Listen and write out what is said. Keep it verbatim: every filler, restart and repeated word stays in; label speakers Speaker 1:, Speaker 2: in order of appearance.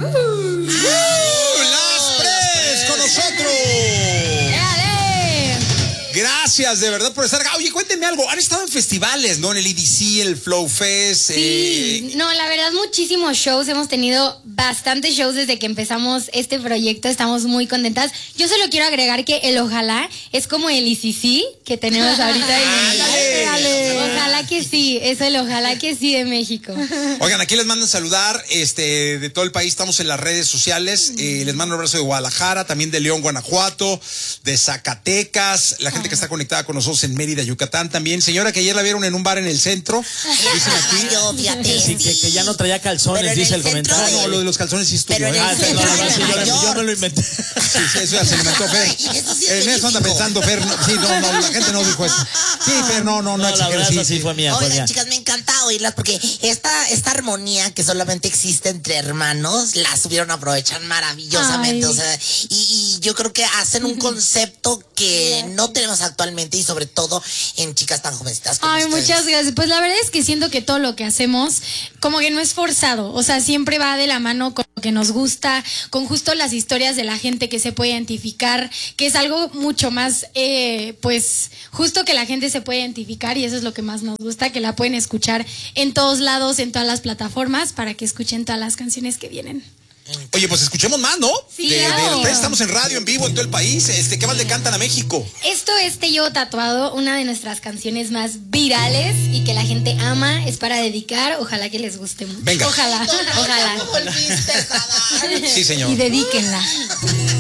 Speaker 1: Uh, las Pres con nosotros. Gracias de verdad por estar acá. Oye, cuéntenme algo. Han estado en festivales, ¿no? En el E D C, el Flow Fest.
Speaker 2: Sí,
Speaker 1: eh...
Speaker 2: no, la verdad, muchísimos shows. Hemos tenido bastantes shows desde que empezamos este proyecto. Estamos muy contentas. Yo solo quiero agregar que el Ojalá es como el E C C que tenemos ahorita.
Speaker 1: ¡Ándale!
Speaker 2: ¡Ándale! Ojalá que sí, es el Ojalá que sí de México.
Speaker 1: Oigan, aquí les mandan saludar este, de todo el país. Estamos en las redes sociales. Eh, les mando un abrazo de Guadalajara, también de León, Guanajuato, de Zacatecas, la gente que está conectada con nosotros en Mérida, Yucatán también. Señora, que ayer la vieron en un bar en el centro. Dicen aquí.
Speaker 3: Yo, fíjate,
Speaker 4: que, sí, que, que ya no traía calzones, dice el, el comentario.
Speaker 1: No, no, lo de los calzones sí estuvo.
Speaker 3: Pero en el
Speaker 1: ¿eh?
Speaker 3: centro
Speaker 1: Ah,
Speaker 3: de
Speaker 1: sí,
Speaker 3: Nueva
Speaker 1: yo,
Speaker 3: York.
Speaker 1: yo me lo inventé. Sí, sí, eso ya se lo inventó Fer.
Speaker 3: Eso sí es
Speaker 1: en
Speaker 3: de
Speaker 1: eso anda
Speaker 3: México.
Speaker 1: pensando Fer. No, sí, no, no, la gente no dijo eso. Sí, Fer, no, no, no,
Speaker 4: No, la
Speaker 1: exageres,
Speaker 4: verdad,
Speaker 1: sí,
Speaker 4: esa sí fue mía. Fue
Speaker 3: Oigan,
Speaker 4: mía.
Speaker 3: chicas, me encanta oírlas porque esta, esta armonía que solamente existe entre hermanos, la supieron aprovechar maravillosamente.
Speaker 2: Ay.
Speaker 3: O sea, y, y yo creo que hacen un concepto que no tenemos actualmente y sobre todo en chicas tan jovencitas como
Speaker 2: Ay,
Speaker 3: ustedes.
Speaker 2: muchas gracias. Pues la verdad es que siento que todo lo que hacemos como que no es forzado, o sea, siempre va de la mano con lo que nos gusta, con justo las historias de la gente que se puede identificar, que es algo mucho más, eh, pues, justo que la gente se puede identificar y eso es lo que más nos gusta, que la pueden escuchar en todos lados, en todas las plataformas, para que escuchen todas las canciones que vienen.
Speaker 1: Oye, pues escuchemos más, ¿no?
Speaker 2: Sí,
Speaker 1: de,
Speaker 2: claro.
Speaker 1: de- estamos en radio, en vivo, en todo el país. Este, ¿qué más le cantan a México?
Speaker 2: Esto es Te Llevo Tatuado, una de nuestras canciones más virales y que la gente ama, es para dedicar, ojalá que les guste mucho.
Speaker 1: Venga.
Speaker 2: Ojalá,
Speaker 3: No, no,
Speaker 2: ojalá.
Speaker 3: ya me volviste a dar.
Speaker 1: Sí, señor.
Speaker 2: Y dedíquenla.